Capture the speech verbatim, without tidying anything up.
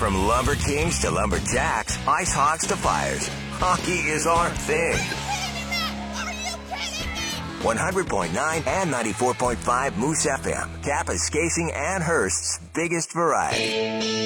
From Lumber Kings to Lumberjacks, Ice Hawks to Flyers, hockey is our thing. one hundred point nine and ninety-four point five Moose F M, Kappa's, Casing, and Hearst's biggest variety.